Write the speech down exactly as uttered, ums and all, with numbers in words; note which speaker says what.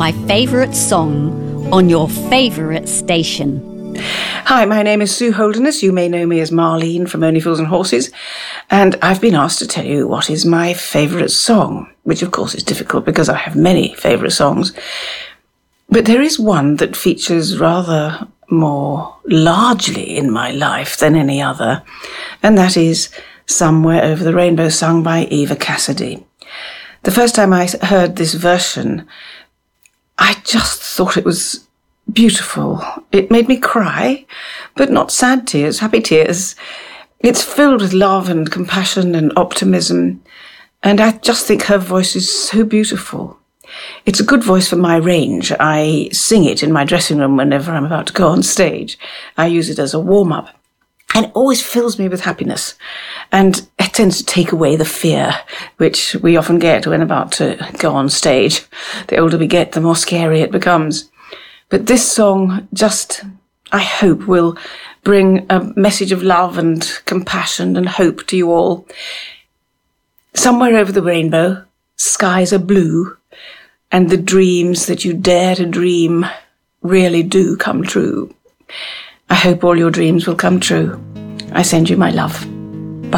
Speaker 1: my favourite song on your favourite station.
Speaker 2: Hi, my name is Sue Holderness. You may know me as Marlene from Only Fools and Horses, and I've been asked to tell you what is my favourite song, which of course is difficult because I have many favourite songs. But there is one that features rather more largely in my life than any other, and that is Somewhere Over the Rainbow, sung by Eva Cassidy. The first time I heard this version, I just thought it was beautiful. It made me cry, but not sad tears, happy tears. It's filled with love and compassion and optimism, and I just think her voice is so beautiful. It's a good voice for my range. I sing it in my dressing room whenever I'm about to go on stage. I use it as a warm-up, and it always fills me with happiness, and it tends to take away the fear, which we often get when about to go on stage. The older we get, the more scary it becomes. But this song just, I hope, will bring a message of love and compassion and hope to you all. Somewhere over the rainbow, skies are blue, and the dreams that you dare to dream really do come true. I hope all your dreams will come true. I send you my love.